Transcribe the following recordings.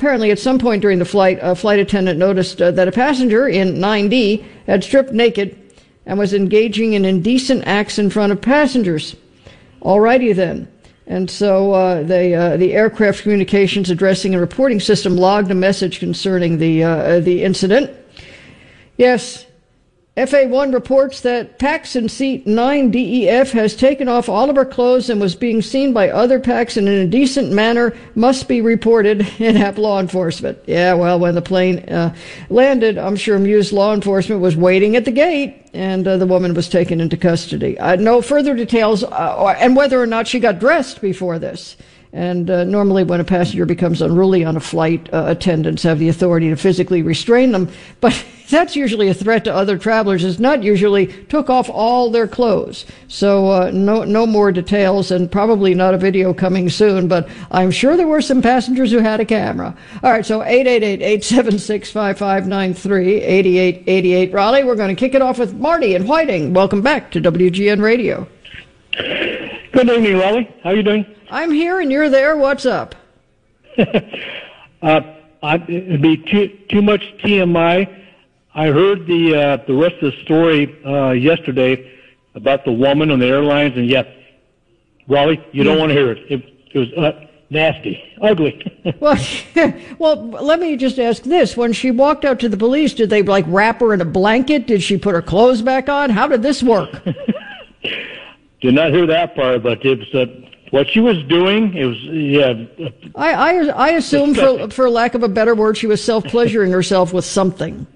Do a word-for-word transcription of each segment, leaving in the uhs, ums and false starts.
apparently at some point during the flight, a flight attendant noticed uh, that a passenger in nine D had stripped naked and was engaging in indecent acts in front of passengers. Alrighty then. And so uh, they, uh, the Aircraft Communications Addressing and Reporting System logged a message concerning the uh, the incident. Yes, F A one reports that Pax in seat nine D E F has taken off all of her clothes and was being seen by other Pax in an indecent manner, must be reported and have law enforcement. Yeah, well, when the plane uh, landed, I'm sure amused law enforcement was waiting at the gate, and uh, the woman was taken into custody. Uh, no further details, uh, or, and whether or not she got dressed before this. And uh, normally when a passenger becomes unruly on a flight, uh, attendants have the authority to physically restrain them. But that's usually a threat to other travelers. It's not usually took off all their clothes. So uh, no no more details, and probably not a video coming soon. But I'm sure there were some passengers who had a camera. All right, so eight eight eight, eight seven six, five five nine three, eight eight eight eight. Raleigh, we're going to kick it off with Marty in Whiting. Welcome back to W G N Radio. Good evening, Raleigh. How are you doing? I'm here and you're there. What's up? uh, I, it'd be too too much T M I. I heard the uh, the rest of the story uh, yesterday about the woman on the airlines, and yet, Raleigh, you don't want to hear it. It, it was uh, nasty, ugly. well, well, let me just ask this: when she walked out to the police, did they like wrap her in a blanket? Did she put her clothes back on? How did this work? Did not hear that part, but it was uh, what she was doing. It was yeah. I I, I assume, for for lack of a better word, she was self pleasuring herself with something.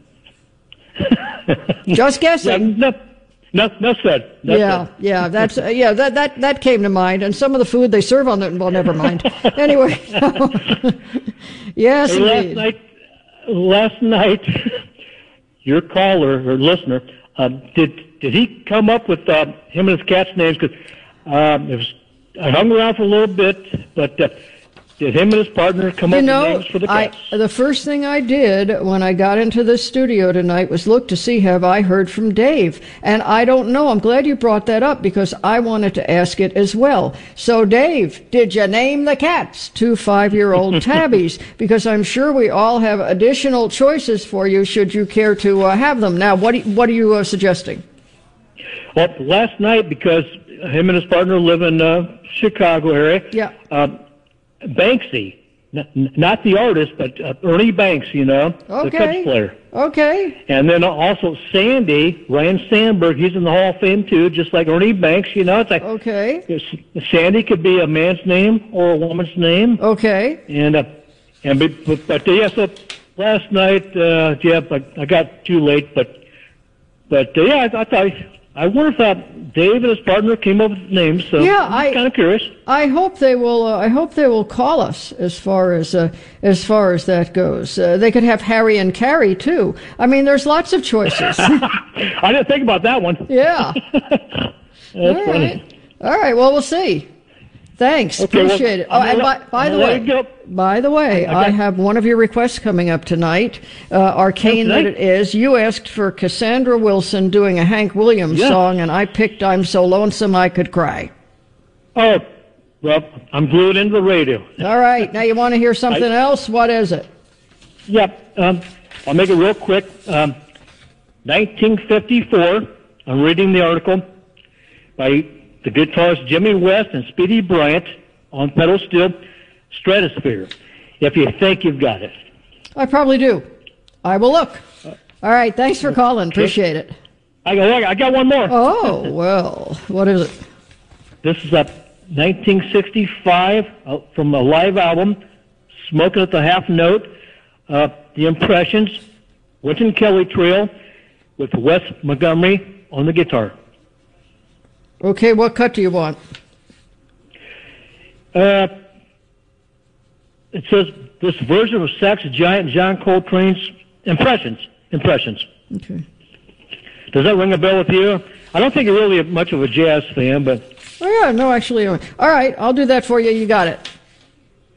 Just guessing. Yeah, no, no, no said. No yeah, said. yeah, that's uh, yeah. That that that came to mind, and some of the food they serve on the well, never mind. Anyway, yes, hey, last night, last night, your caller or listener uh, did. Did he come up with uh, him and his cat's names? Because um, it was, I hung around for a little bit, but uh, did him and his partner come you up know, with names for the cats? I, the first thing I did when I got into the studio tonight was look to see have I heard from Dave. And I don't know. I'm glad you brought that up because I wanted to ask it as well. So, Dave, did you name the cats? Two five-year-old tabbies. Because I'm sure we all have additional choices for you should you care to uh, have them. Now, what, do you, what are you uh, suggesting? Well, last night, because him and his partner live in uh, Chicago area, yeah. uh, Banksy, n- not the artist, but uh, Ernie Banks, you know, okay. the Cubs player. Okay. And then also Sandy, Ryan Sandberg, he's in the Hall of Fame too, just like Ernie Banks, you know. It's like okay. Sandy could be a man's name or a woman's name. Okay. And, uh, and but, but uh, yeah, so last night, uh, yeah, I, I got too late, but, but uh, yeah, I, I thought... I wonder if that Dave and his partner came up with names. So yeah, I'm kind of curious. I hope they will. Uh, I hope they will call us as far as uh, as far as that goes. Uh, they could have Harry and Carrie too. I mean, there's lots of choices. I didn't think about that one. Yeah. That's All funny. right. All right. Well, we'll see. Thanks. Okay, Appreciate well, it. Oh, and by, by the way, by the way, I, I have one of your requests coming up tonight. Uh, arcane that it is. You asked for Cassandra Wilson doing a Hank Williams yeah. song, and I picked "I'm So Lonesome I Could Cry." Oh, well, I'm glued into the radio. All right. Now you want to hear something I, else? What is it? Yep. Yeah, um, I'll make it real quick. Um, nineteen fifty-four. I'm reading the article by the guitarist Jimmy West and Speedy Bryant on pedal steel Stratosphere. If you think you've got it. I probably do. I will look. All right. Thanks for calling. Appreciate it. I got, I got one more. Oh, well, what is it? This is a nineteen sixty-five uh, from a live album, Smoking at the Half Note, uh, The Impressions, Wynton Kelly Trio with Wes Montgomery on the guitar. Okay, what cut do you want? Uh, it says this version of Sax Giant John Coltrane's Impressions. Impressions. Okay. Does that ring a bell with you? I don't think you're really much of a jazz fan, but... Oh, yeah, no, actually. All right, I'll do that for you. You got it.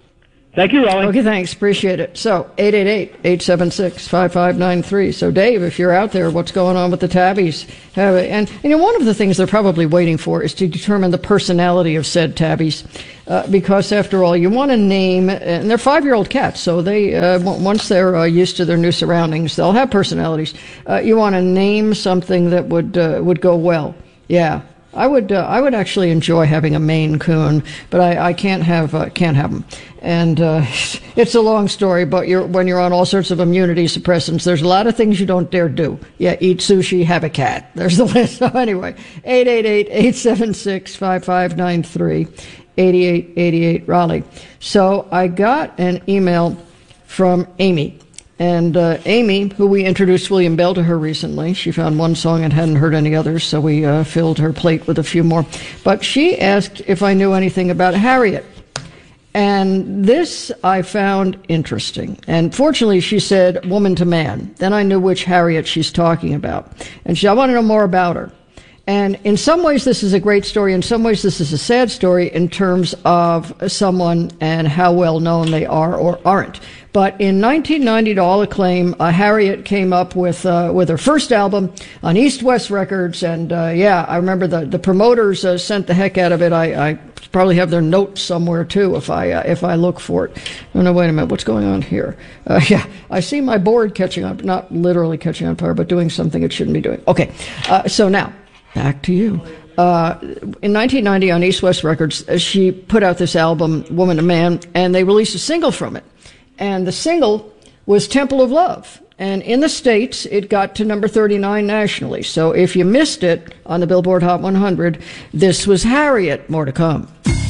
Thank you, Raleigh. Okay, thanks. Appreciate it. So, eight eight eight, eight seven six, five five nine three. So, Dave, if you're out there, what's going on with the tabbies? Have it. And, you know, one of the things they're probably waiting for is to determine the personality of said tabbies. Uh, because, after all, you want to name, and they're five-year-old cats, so they uh, once they're uh, used to their new surroundings, they'll have personalities. Uh, you want to name something that would uh, would go well. Yeah. I would uh, I would actually enjoy having a Maine Coon, but I, I can't have uh, can't have them. And uh, it's a long story, but you're, when you're on all sorts of immunity suppressants, there's a lot of things you don't dare do. Yeah, eat sushi, have a cat. There's the list. So anyway, eight eight eight, eight seven six, five five nine three, eight eight eight eight Raleigh. So I got an email from Amy. And uh, Amy, who we introduced William Bell to her recently, she found one song and hadn't heard any others, so we uh, filled her plate with a few more. But she asked if I knew anything about Harriet. And this I found interesting. And fortunately, she said woman to man. Then I knew which Harriet she's talking about. And she, I want to know more about her. And in some ways, this is a great story. In some ways, this is a sad story in terms of someone and how well known they are or aren't. But in nineteen ninety, to all acclaim, uh, Harriet came up with uh, with her first album on East West Records. And, uh, yeah, I remember the, the promoters uh, sent the heck out of it. I, I probably have their notes somewhere, too, if I uh, if I look for it. Oh, no, wait a minute. What's going on here? Uh, yeah, I see my board catching up. Not literally catching on fire, but doing something it shouldn't be doing. Okay, uh, so now, back to you. Uh, in nineteen ninety, on East West Records, uh, she put out this album, Woman to Man, and they released a single from it. And the single was Temple of Love. And in the States, it got to number thirty-nine nationally. So if you missed it on the Billboard Hot one hundred, this was Harriet. More to come.